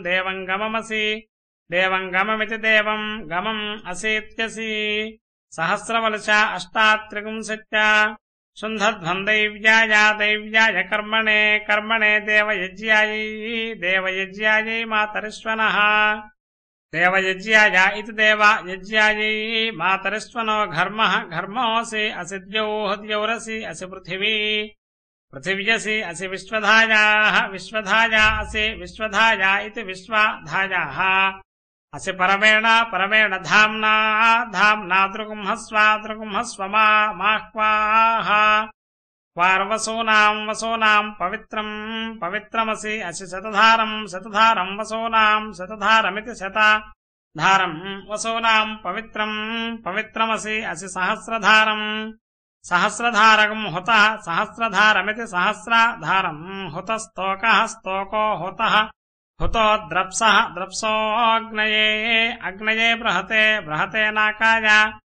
देवं गममसि देवं गममिति देवं गमम् असीत्यसि सहस्रवलशा अष्टात्रिपुंसत्या शुन्धध्वं दैव्याय कर्मणे कर्मणे देवयज्ञायै देवयज्ञायै मातरिष्वनः देवयज्ञाय इति देवयज्ञायै मातरिष्वनो घर्मः घर्मोऽसि असि द्यौः द्यौरसि असि पृथिवी पृथिव्यसि असि विश्वधायाः विश्वधाया असि विश्वधाया इति विश्वधायाः असि परमेण परमेण धाम्ना धाम्ना दृगुंहस्व माह्वाः क्वार्वसूनां वसूनां पवित्रं पवित्रमसि असि शतधारं शतधारं वसूनां शतधारमिति शतधारं वसूनां पवित्रं पवित्रमसि असि सहस्रधारं सहस्रधारकं हुतः सहस्रधारमिति सहस्रधारं हुतस्तोकः स्तोको हुतः हुतो द्रप्सः द्रप्सोऽग्नये अग्नये बृहते बृहते नाकाय